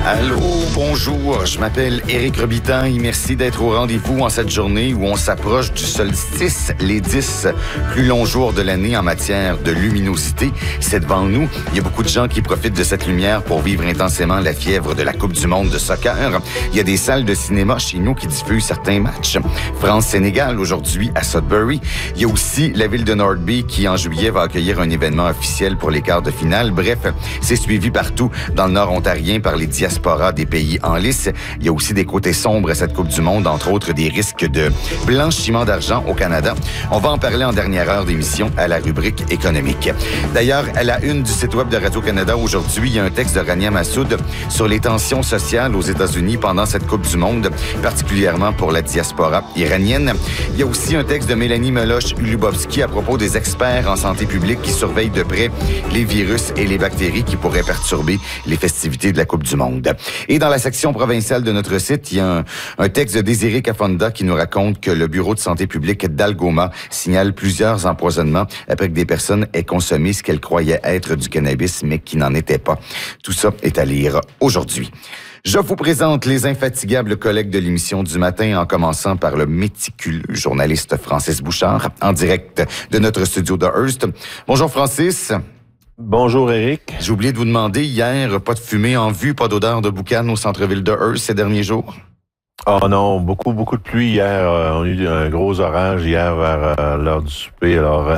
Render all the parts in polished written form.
Allô, bonjour, je m'appelle Éric Robitaille. Merci d'être au rendez-vous en cette journée où on s'approche du solstice, les 10 plus longs jours de l'année en matière de luminosité. C'est devant nous. Il y a beaucoup de gens qui profitent de cette lumière pour vivre intensément la fièvre de la Coupe du monde de soccer. Il y a des salles de cinéma chez nous qui diffusent certains matchs. France-Sénégal aujourd'hui à Sudbury. Il y a aussi la ville de Northby qui en juillet va accueillir un événement officiel pour les quarts de finale. Bref, c'est suivi partout dans le nord ontarien par les diasporas des pays en lice. Il y a aussi des côtés sombres à cette Coupe du monde, entre autres des risques de blanchiment d'argent au Canada. On va en parler en dernière heure d'émission à la rubrique économique. D'ailleurs, à la une du site web de Radio-Canada aujourd'hui, il y a un texte de Rania Massoud sur les tensions sociales aux États-Unis pendant cette Coupe du monde, particulièrement pour la diaspora iranienne. Il y a aussi un texte de Mélanie Meloche-Lubowski à propos des experts en santé publique qui surveillent de près les virus et les bactéries qui pourraient perturber les festivités de la Coupe du monde. Et dans la section provinciale de notre site, il y a un texte de Désiré Kafonda qui nous raconte que le Bureau de santé publique d'Algoma signale plusieurs empoisonnements après que des personnes aient consommé ce qu'elles croyaient être du cannabis, mais qui n'en était pas. Tout ça est à lire aujourd'hui. Je vous présente les infatigables collègues de l'émission du matin, en commençant par le méticuleux journaliste Francis Bouchard, en direct de notre studio de Hearst. Bonjour Francis. Bonjour Éric. J'ai oublié de vous demander, hier, pas de fumée en vue, pas d'odeur de boucan au centre-ville de Hearst ces derniers jours? Oh non, beaucoup de pluie hier. On a eu un gros orage hier vers l'heure du souper. Alors,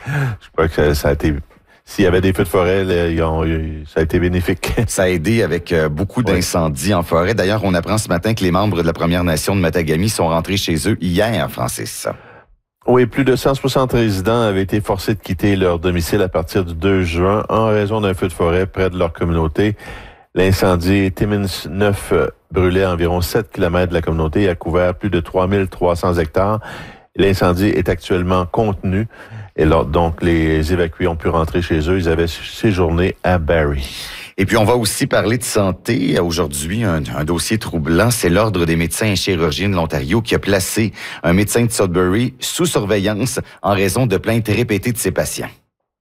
je crois que ça a été... S'il y avait des feux de forêt, ça a été bénéfique. Ça a aidé avec beaucoup d'incendies en forêt. D'ailleurs, on apprend ce matin que les membres de la Première Nation de Matagami sont rentrés chez eux hier, Francis. Oui, plus de 160 résidents avaient été forcés de quitter leur domicile à partir du 2 juin en raison d'un feu de forêt près de leur communauté. L'incendie Timmins 9 brûlait à environ 7 km de la communauté et a couvert plus de 3300 hectares. L'incendie est actuellement contenu et donc les évacués ont pu rentrer chez eux. Ils avaient séjourné à Barrie. Et puis, on va aussi parler de santé. Aujourd'hui, un dossier troublant. C'est l'Ordre des médecins et chirurgiens de l'Ontario qui a placé un médecin de Sudbury sous surveillance en raison de plaintes répétées de ses patients.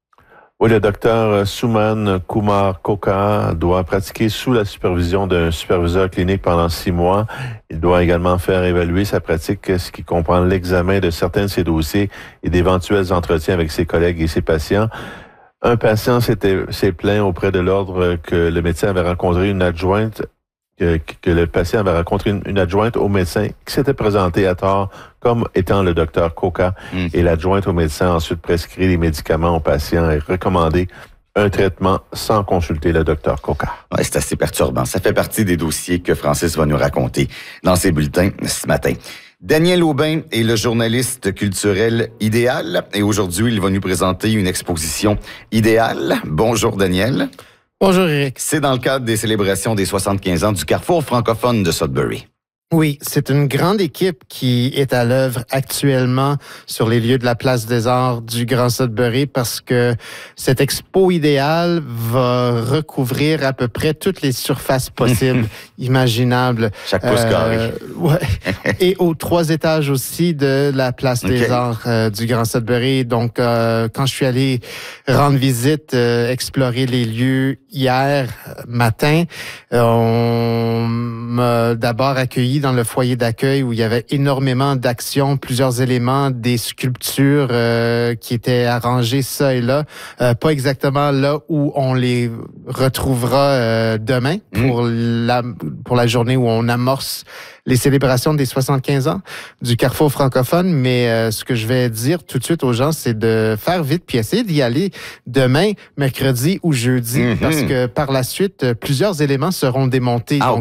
Oui, le docteur Suman Kumar Koka doit pratiquer sous la supervision d'un superviseur clinique pendant 6 mois. Il doit également faire évaluer sa pratique, ce qui comprend l'examen de certains de ses dossiers et d'éventuels entretiens avec ses collègues et ses patients. Un patient s'est plaint auprès de l'ordre que le médecin avait rencontré une adjointe, que le patient avait rencontré une adjointe au médecin qui s'était présentée à tort comme étant le docteur Koka. Et l'adjointe au médecin a ensuite prescrit les médicaments au patient et recommandé un traitement sans consulter le docteur Koka. Ouais, c'est assez perturbant. Ça fait partie des dossiers que Francis va nous raconter dans ses bulletins ce matin. Daniel Aubin est le journaliste culturel idéal et aujourd'hui, il va nous présenter une exposition idéale. Bonjour Daniel. Bonjour Éric. C'est dans le cadre des célébrations des 75 ans du Carrefour francophone de Sudbury. Oui, c'est une grande équipe qui est à l'œuvre actuellement sur les lieux de la Place des Arts du Grand Sudbury parce que cette expo idéale va recouvrir à peu près toutes les surfaces possibles, imaginables. Chaque pouce carré. Ouais. Et aux 3 étages aussi de la Place des Arts du Grand Sudbury. Donc, quand je suis allé rendre visite, explorer les lieux hier matin, on m'a d'abord accueilli dans le foyer d'accueil où il y avait énormément d'actions, plusieurs éléments, des sculptures qui étaient arrangées ça et là, pas exactement là où on les retrouvera demain pour la journée où on amorce les célébrations des 75 ans du Carrefour francophone, mais ce que je vais dire tout de suite aux gens, c'est de faire vite puis essayer d'y aller demain, mercredi ou jeudi, parce que par la suite, plusieurs éléments seront démontés. Ah, donc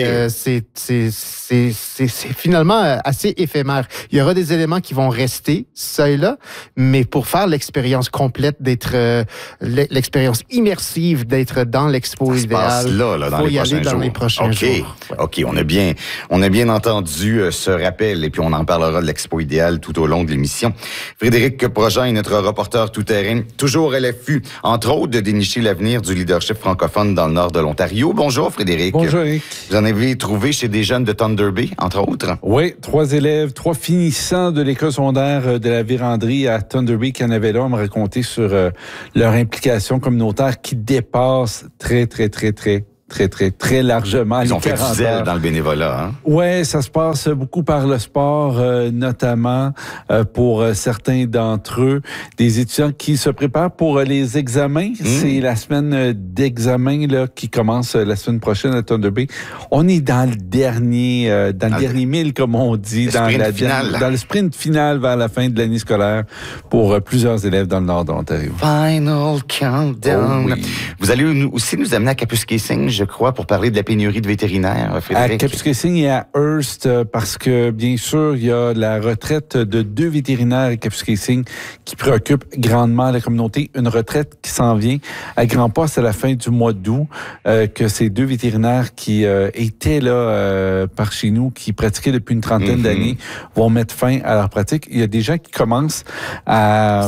c'est finalement assez éphémère. Il y aura des éléments qui vont rester, ça et là, mais pour faire l'expérience complète, d'être l'expérience immersive, d'être dans l'expo idéale, il faut y aller dans les prochains jours. OK, on a bien entendu ce rappel et puis on en parlera de l'expo idéale tout au long de l'émission. Frédéric Projean est notre reporter tout-terrain, toujours à l'affût, entre autres, de dénicher l'avenir du leadership francophone dans le nord de l'Ontario. Bonjour Frédéric. Bonjour Eric. Vous en avez trouvé chez des jeunes de Thunder Bay, entre autres? Oui, 3 élèves, 3 finissants de l'école secondaire de la Vérandrie à Thunder Bay qui en avaient là à me raconter sur leur implication communautaire qui dépasse très, très, très, très très, très, très largement. Ils ont fait du zèle dans le bénévolat. Hein? Oui, ça se passe beaucoup par le sport, notamment pour certains d'entre eux. Des étudiants qui se préparent pour les examens. C'est la semaine d'examen là, qui commence la semaine prochaine à Thunder Bay. On est dans le dernier, dernier mille, comme on dit, dans le sprint final vers la fin de l'année scolaire pour plusieurs élèves dans le nord de l'Ontario. Final countdown. Oh oui. Vous allez aussi nous amener à Kapuskasing, je crois, pour parler de la pénurie de vétérinaires, Frédéric. À Kapuskasing et à Hearst, parce que, bien sûr, il y a la retraite de 2 vétérinaires à Kapuskasing qui préoccupe grandement la communauté. Une retraite qui s'en vient à grands pas à la fin du mois d'août, que ces 2 vétérinaires qui étaient là par chez nous, qui pratiquaient depuis une trentaine d'années, vont mettre fin à leur pratique. Il y a des gens qui commencent à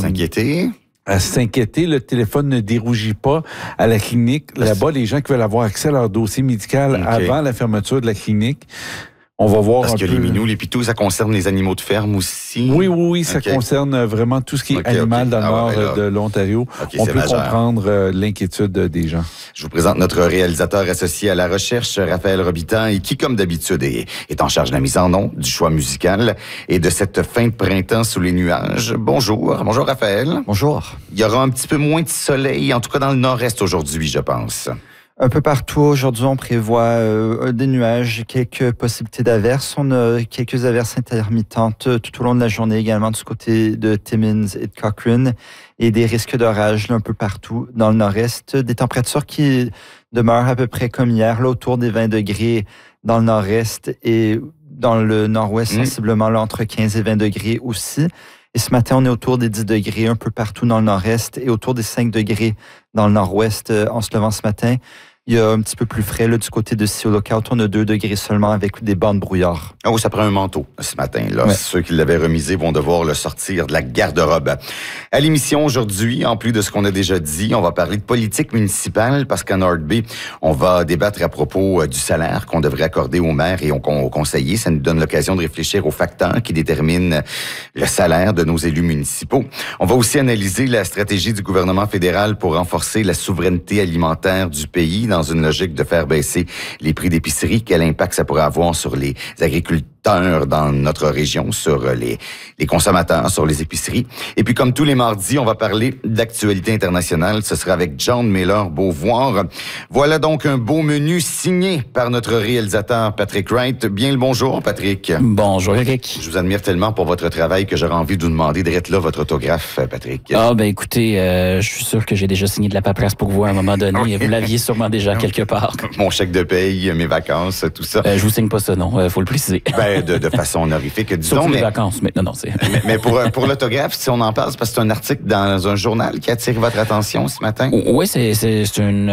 s'inquiéter. Le téléphone ne dérougit pas à la clinique. Là-bas, les gens qui veulent avoir accès à leur dossier médical avant la fermeture de la clinique, on va voir Parce que les minous, les pitous, ça concerne les animaux de ferme aussi? Oui, ça concerne vraiment tout ce qui est animal dans le nord de l'Ontario. On peut comprendre l'inquiétude des gens. Je vous présente notre réalisateur associé à la recherche, Raphaël Robitan, et qui, comme d'habitude, est en charge de la mise en onde, du choix musical et de cette fin de printemps sous les nuages. Bonjour. Bonjour, Raphaël. Bonjour. Il y aura un petit peu moins de soleil, en tout cas dans le nord-est aujourd'hui, je pense. Un peu partout, aujourd'hui, on prévoit des nuages, quelques possibilités d'averses. On a quelques averses intermittentes tout au long de la journée également du côté de Timmins et de Cochrane et des risques d'orage un peu partout dans le nord-est. Des températures qui demeurent à peu près comme hier, là, autour des 20 degrés dans le nord-est et dans le nord-ouest, sensiblement là, entre 15 et 20 degrés aussi. Et ce matin, on est autour des 10 degrés un peu partout dans le nord-est et autour des 5 degrés dans le nord-ouest en se levant ce matin. Il y a un petit peu plus frais là, du côté de Sioux-Lookout. On a 2 degrés seulement avec des bancs de brouillard. Ah oui, ça prend un manteau ce matin. Là. Ouais. Ceux qui l'avaient remisé vont devoir le sortir de la garde-robe. À l'émission aujourd'hui, en plus de ce qu'on a déjà dit, on va parler de politique municipale parce qu'à North Bay, on va débattre à propos du salaire qu'on devrait accorder aux maires et aux conseillers. Ça nous donne l'occasion de réfléchir aux facteurs qui déterminent le salaire de nos élus municipaux. On va aussi analyser la stratégie du gouvernement fédéral pour renforcer la souveraineté alimentaire du pays dans une logique de faire baisser les prix d'épicerie. Quel impact ça pourrait avoir sur les agriculteurs dans notre région, sur les consommateurs, sur les épiceries. Et puis, comme tous les mardis, on va parler d'actualité internationale. Ce sera avec John Miller-Beauvoir. Voilà donc un beau menu signé par notre réalisateur Patrick Wright. Bien le bonjour, Patrick. Bonjour, Eric. Je vous admire tellement pour votre travail que j'aurais envie de vous demander d'être là votre autographe, Patrick. Écoutez, je suis sûr que j'ai déjà signé de la paperasse pour vous à un moment donné. Okay. Vous l'aviez sûrement déjà quelque part. Mon chèque de paye, mes vacances, tout ça. Je vous signe pas ça, non. Faut le préciser. De façon honorifique, disons. Sauf les vacances, mais non, c'est... mais pour l'autographe, si on en parle, c'est parce que c'est un article dans un journal qui attire votre attention ce matin? Oui, c'est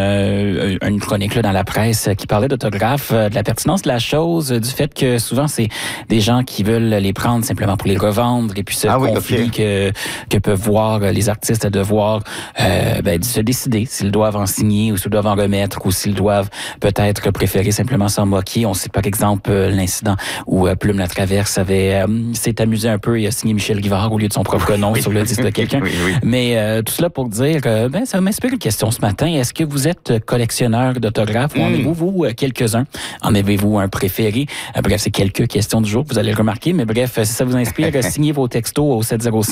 une chronique là, dans la presse qui parlait d'autographes, de la pertinence de la chose, du fait que souvent, c'est des gens qui veulent les prendre simplement pour les revendre, et puis ce conflit que peuvent voir les artistes à devoir se décider s'ils doivent en signer ou s'ils doivent en remettre ou s'ils doivent peut-être préférer simplement s'en moquer. On sait par exemple l'incident où Plume la Traverse s'est amusé un peu et a signé Michel Guivard au lieu de son propre nom sur le disque de quelqu'un. Oui. Mais tout cela pour dire, ça m'inspire une question ce matin. Est-ce que vous êtes collectionneur d'autographes ou en avez-vous, vous, quelques-uns? En avez-vous un préféré? Bref, c'est quelques questions du jour, vous allez le remarquer. Mais bref, si ça vous inspire, signez vos textos au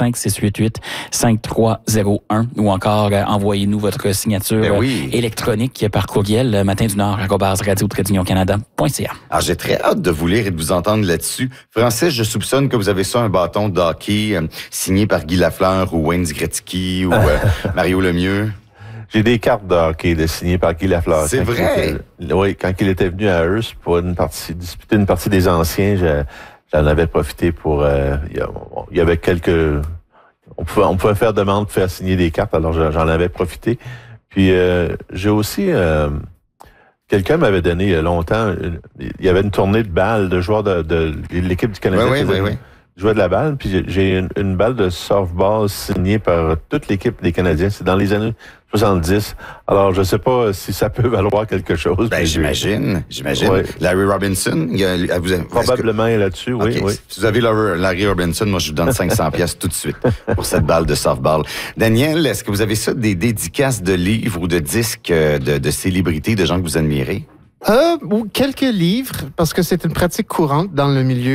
705-688-5301 ou encore envoyez-nous votre signature électronique par courriel matin-du-nord@radio-canada.ca. Alors, j'ai très hâte de vous lire et de vous entendre là-dessus. Francis, je soupçonne que vous avez ça, un bâton de hockey signé par Guy Lafleur ou Wayne Gretzky ou Mario Lemieux. J'ai des cartes de hockey signées par Guy Lafleur. C'est vrai? Quand il était venu à Hearst pour disputer une partie des anciens, j'en avais profité pour... il y avait quelques... On pouvait faire demande pour faire signer des cartes, alors j'en avais profité. Puis j'ai aussi... quelqu'un m'avait donné il y a longtemps, il y avait une tournée de balles de joueurs de l'équipe du Canadien. Oui. jouais de la balle, puis j'ai une balle de softball signée par toute l'équipe des Canadiens. C'est dans les années 70. Alors, je sais pas si ça peut valoir quelque chose. Ben, j'imagine. Oui. Larry Robinson, probablement là-dessus, oui, okay. oui. Si vous avez Larry Robinson, moi, je vous donne 500 pièces tout de suite pour cette balle de softball. Daniel, est-ce que vous avez ça, des dédicaces de livres ou de disques de célébrités, de gens que vous admirez? Ou quelques livres, parce que c'est une pratique courante dans le milieu